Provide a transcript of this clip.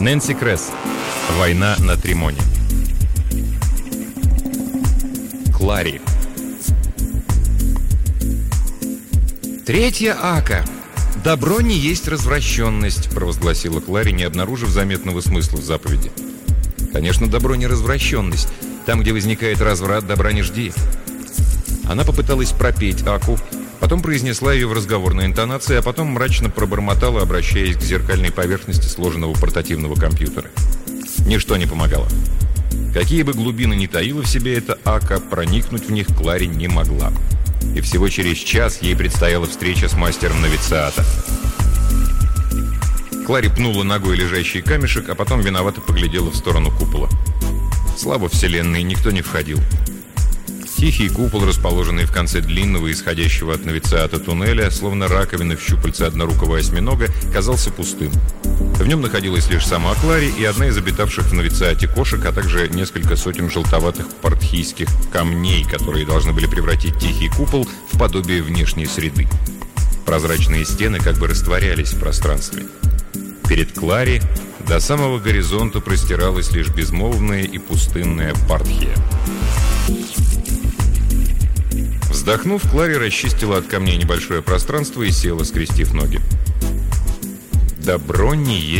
Нэнси Кресс. Война на Тримоне. Клари. «Третья ака. Добро не есть развращенность», — провозгласила Клари, не обнаружив заметного смысла в заповеди. «Конечно, добро не развращенность. Там, где возникает разврат, добра не жди». Она попыталась пропеть аку, потом произнесла ее в разговорной интонации, а потом мрачно пробормотала, обращаясь к зеркальной поверхности сложенного портативного компьютера. Ничто не помогало. Какие бы глубины ни таила в себе эта ака, проникнуть в них Клари не могла. И всего через час ей предстояла встреча с мастером новициата. Клари пнула ногой лежащий камешек, а потом виновато поглядела в сторону купола. Слава вселенной, никто не входил. Тихий купол, расположенный в конце длинного, исходящего от новициата туннеля, словно раковина в щупальце однорукого осьминога, казался пустым. В нем находилась лишь сама Клари и одна из обитавших в новициате кошек, а также несколько сотен желтоватых партхийских камней, которые должны были превратить тихий купол в подобие внешней среды. Прозрачные стены как бы растворялись в пространстве. Перед Клари до самого горизонта простиралась лишь безмолвная и пустынная Партхия. Вздохнув, Клари расчистила от камней небольшое пространство и села, скрестив ноги. «Добро не есть